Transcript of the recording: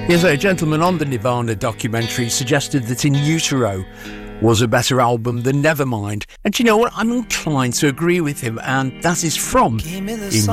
Yes, a gentleman on the Nirvana documentary suggested that In Utero was a better album than Nevermind. And you know what? I'm inclined to agree with him, and that is from In